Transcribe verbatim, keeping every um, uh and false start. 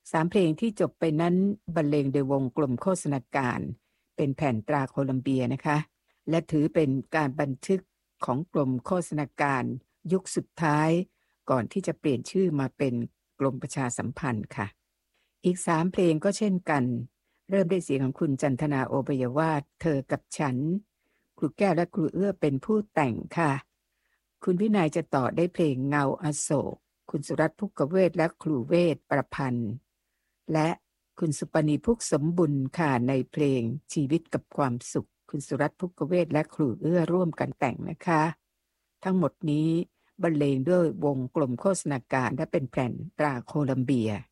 สามเพลงที่จบไปนั้นบรรเลงโดยวงกลมโฆษณาการเป็นแผ่นตราโคลัมเบียนะคะและถือเป็นการบันทึกของกลมโฆษณาการยุคสุดท้ายก่อนที่จะเปลี่ยนชื่อมาเป็นกรมประชาสัมพันธ์ค่ะอีกสามเพลงก็เช่นกันเริ่มด้วยเสียงของคุณจันทนาโอปยวาทเธอกับฉันครูแก้วและครูเอื้อเป็นผู้แต่งค่ะคุณวินัยจะต่อได้เพลงเงาอโศกคุณสุรัตน์ภุกเวทและครูเวทประพันธ์และคุณสุปณีพุกสมบุญค่ะในเพลงชีวิตกับความสุขคุณสุรัตน์ภุกเวทและครูเอื้อร่วมกันแต่งนะคะทั้งหมดนี้บรรเลงด้วยวงกลมโฆษณาการและเป็นแผ่นตราโคลัมเบีย